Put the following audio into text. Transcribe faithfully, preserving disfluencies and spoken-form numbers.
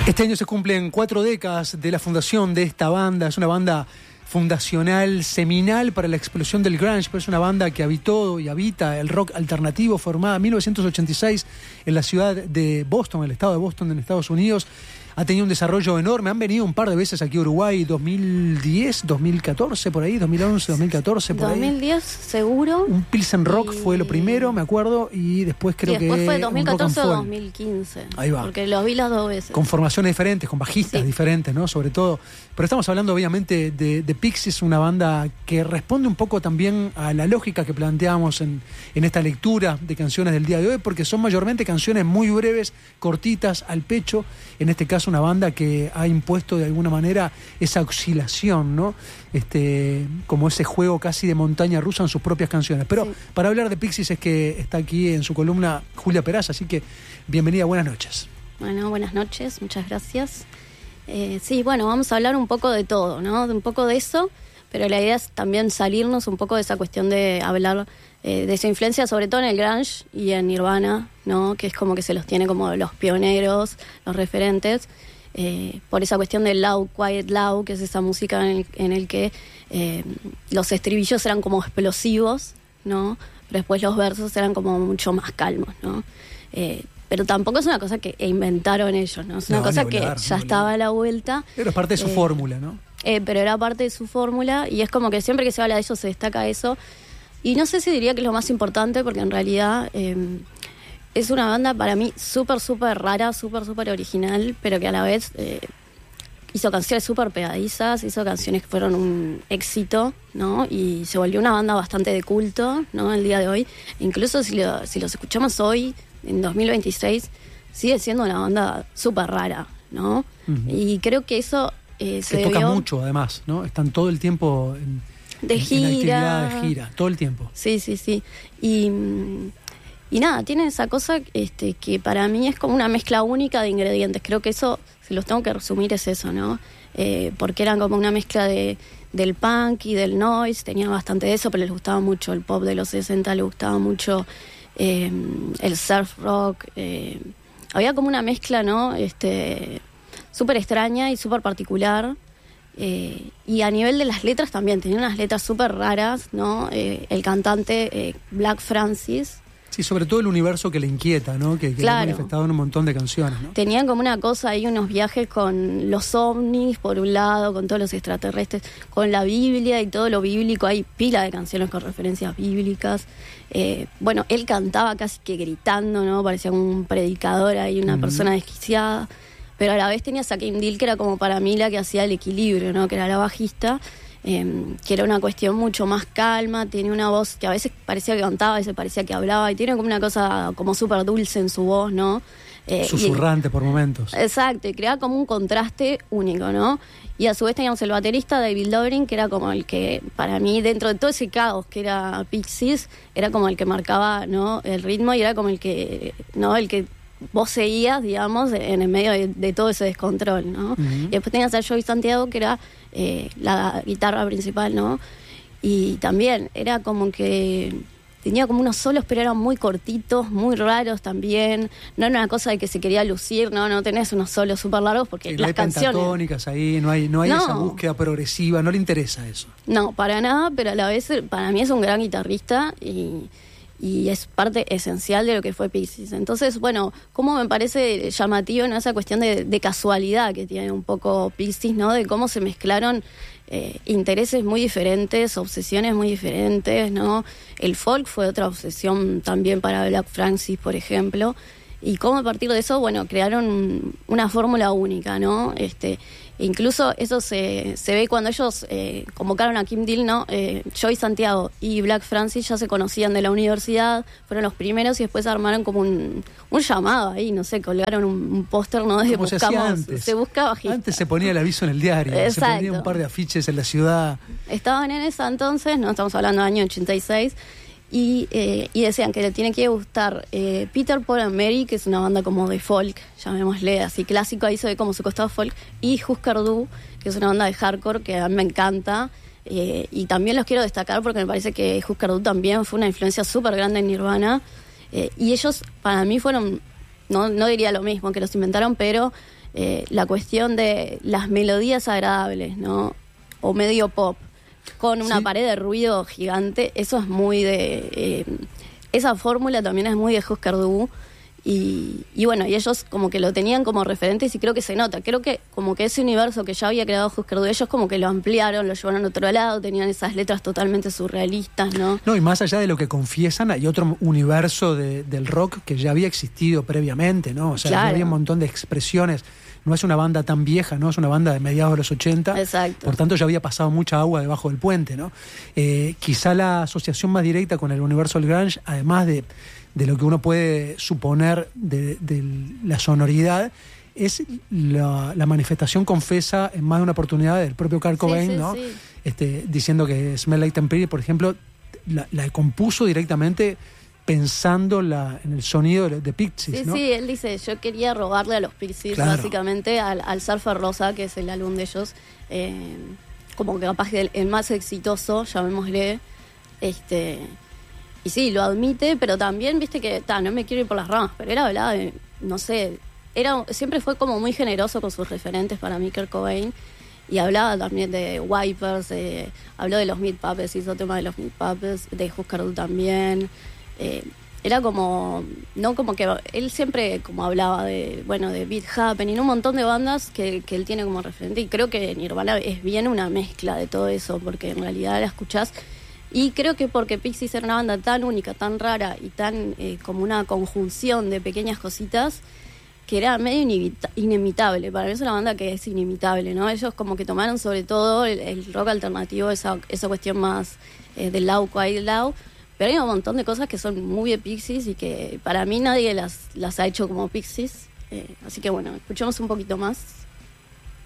Este año se cumplen cuatro décadas de la fundación de esta banda. Es una banda fundacional, seminal para la explosión del grunge, pero es una banda que habitó y habita el rock alternativo, formada en mil novecientos ochenta y seis en la ciudad de Boston, en el estado de Boston, en Estados Unidos. Ha tenido un desarrollo enorme. Han venido un par de veces aquí a Uruguay, dos mil diez, dos mil catorce, por ahí, dos mil once, dos mil catorce, por ahí. dos mil diez, seguro. Un Pilsen Rock y... fue lo primero, me acuerdo, y después creo sí, que... después fue dos mil catorce o dos mil quince. Ahí va. Porque los vi las dos veces. Con formaciones diferentes, con bajistas sí. diferentes, ¿no? Sobre todo. Pero estamos hablando, obviamente, de, de Pixies, una banda que responde un poco también a la lógica que planteamos en, en esta lectura de canciones del día de hoy, porque son mayormente canciones muy breves, cortitas, al pecho. En este caso, una banda que ha impuesto de alguna manera esa oscilación, ¿no? Este, como ese juego casi de montaña rusa en sus propias canciones. Pero sí. para hablar de Pixies es que está aquí en su columna Julia Peraza, así que bienvenida, buenas noches. Bueno, buenas noches, muchas gracias. Eh, sí, bueno, vamos a hablar un poco de todo, ¿no? De un poco de eso, pero la idea es también salirnos un poco de esa cuestión de hablar eh, de esa influencia, sobre todo en el grunge y en Nirvana, ¿no? Que es como que se los tiene como los pioneros, los referentes. Eh, por esa cuestión del loud, quiet, loud, que es esa música en el, en el que eh, los estribillos eran como explosivos, ¿no? Pero después los versos eran como mucho más calmos, ¿no? Eh, pero tampoco es una cosa que inventaron ellos, ¿no? Es una no, cosa que hablar, ya no estaba a la vuelta. Pero es parte de su eh, fórmula, ¿no? Eh, pero era parte de su fórmula y es como que siempre que se habla de ellos se destaca eso. Y no sé si diría que es lo más importante porque en realidad... Eh, es una banda para mí súper, súper rara, súper, súper original, pero que a la vez eh, hizo canciones súper pegadizas, hizo canciones que fueron un éxito, ¿no? Y se volvió una banda bastante de culto, ¿no? El día de hoy. Incluso si, lo, si los escuchamos hoy, en dos mil veintiséis, sigue siendo una banda súper rara, ¿no? Uh-huh. Y creo que eso eh, se que toca debió... mucho, además, ¿no? Están todo el tiempo en, de en, gira. en actividad de gira, todo el tiempo. Sí, sí, sí. Y... Y nada, tiene esa cosa este, que para mí es como una mezcla única de ingredientes. Creo que eso, si los tengo que resumir, es eso, ¿no? Eh, porque eran como una mezcla de, del punk y del noise, tenían bastante de eso, pero les gustaba mucho el pop de los sesenta, les gustaba mucho eh, el surf rock. Eh, había como una mezcla, ¿no? Este, súper extraña y súper particular. Eh, y a nivel de las letras también, tenían unas letras súper raras, ¿no? Eh, el cantante eh, Black Francis... Sí, sobre todo el universo que le inquieta, ¿no? Que, que claro. lo ha manifestado en un montón de canciones, ¿no? Tenían como una cosa ahí, unos viajes con los ovnis, por un lado, con todos los extraterrestres, con la Biblia y todo lo bíblico. Hay pila de canciones con referencias bíblicas. Eh, bueno, él cantaba casi que gritando, ¿no? Parecía un predicador ahí, una uh-huh. persona desquiciada. Pero a la vez tenías a Kim Deal, que era como para mí la que hacía el equilibrio, ¿no? Que era la bajista. Eh, que era una cuestión mucho más calma, tiene una voz que a veces parecía que cantaba, a veces parecía que hablaba, y tiene como una cosa como súper dulce en su voz, ¿no? Eh, Susurrante y, por momentos. Exacto, y creaba como un contraste único, ¿no? Y a su vez teníamos el baterista David Dobrin, que era como el que, para mí, dentro de todo ese caos que era Pixies, era como el que marcaba, ¿no? El ritmo y era como el que, ¿no? El que vos seguías, digamos, en el medio de, de todo ese descontrol, ¿no? Uh-huh. Y después tenías a Joey Santiago, que era eh, la guitarra principal, ¿no? Y también era como que tenía como unos solos, pero eran muy cortitos, muy raros también. No era una cosa de que se quería lucir, ¿no? No tenés unos solos súper largos porque sí, las no hay canciones... pentatónicas ahí, no hay, no hay no. esa búsqueda progresiva, no le interesa eso. No, para nada, pero a la vez para mí es un gran guitarrista y... y es parte esencial de lo que fue Pixies. Entonces, bueno, como me parece llamativo, ¿no? Esa cuestión de, de casualidad que tiene un poco Pixies, ¿no? De cómo se mezclaron eh, intereses muy diferentes, obsesiones muy diferentes, ¿no? El folk fue otra obsesión también para Black Francis, por ejemplo, y cómo a partir de eso, bueno, crearon una fórmula única, ¿no? Este... Incluso eso se, se ve cuando ellos eh, convocaron a Kim Deal, ¿no? Eh, Joey Santiago y Black Francis ya se conocían de la universidad, fueron los primeros y después armaron como un, un llamado ahí, no sé, colgaron un, un póster, ¿no? De como buscamos, se hacía antes. Se buscaba bajista. Antes se ponía el aviso en el diario, exacto. Se ponía un par de afiches en la ciudad. Estaban en esa entonces, no estamos hablando del año ochenta y seis, y, eh, y decían que le tiene que gustar eh, Peter, Paul and Mary, que es una banda como de folk, llamémosle así clásico, ahí se ve como su costado folk, y Husker Du, que es una banda de hardcore que a mí me encanta, eh, y también los quiero destacar porque me parece que Husker Du también fue una influencia súper grande en Nirvana, eh, y ellos para mí fueron, no, no diría lo mismo que los inventaron, pero eh, la cuestión de las melodías agradables, ¿no? O medio pop, con una sí. pared de ruido gigante, eso es muy de... Eh, esa fórmula también es muy de Husker Du. Y, y bueno, y ellos como que lo tenían como referentes y creo que se nota. Creo que como que ese universo que ya había creado Husker Du, ellos como que lo ampliaron, lo llevaron a otro lado, tenían esas letras totalmente surrealistas, ¿no? No, y más allá de lo que confiesan, hay otro universo de, del rock que ya había existido previamente, ¿no? O sea, Claro. ya había un montón de expresiones. No es una banda tan vieja, ¿no? Es una banda de mediados de los ochenta. Exacto. Por tanto, ya había pasado mucha agua debajo del puente, ¿no? Eh, quizá la asociación más directa con el universo del grunge, además de... de lo que uno puede suponer de, de la sonoridad, es la, la manifestación confesa en más de una oportunidad del propio Kurt Cobain, sí, sí, ¿no? Sí. Este, diciendo que Smell Like Teen Spirit, por ejemplo, la, la compuso directamente pensando la, en el sonido de, de Pixies, Sí, ¿no? sí, él dice, yo quería robarle a los Pixies, Claro. básicamente, al, al Surfer Rosa, que es el álbum de ellos, eh, como que capaz que el, el más exitoso, llamémosle, este... Y sí, lo admite, pero también, viste que, ta, no me quiero ir por las ramas, pero él hablaba de, no sé, era siempre fue como muy generoso con sus referentes para mí, Kurt Cobain, y hablaba también de Wipers, eh, habló de los Meat Puppets, hizo tema de los Meat Puppets, de Husker Du también, eh, era como, no como que, él siempre como hablaba de, bueno, de Beat Happening, un montón de bandas que, que él tiene como referente, y creo que Nirvana es bien una mezcla de todo eso, porque en realidad la escuchás. Y creo que porque Pixies era una banda tan única, tan rara y tan eh, como una conjunción de pequeñas cositas que era medio inimita- inimitable. Para mí es una banda que es inimitable, ¿no? Ellos como que tomaron sobre todo el, el rock alternativo, esa, esa cuestión más eh, del loud, quiet, loud. Pero hay un montón de cosas que son muy de Pixies y que para mí nadie las, las ha hecho como Pixies. Eh, así que bueno, escuchemos un poquito más.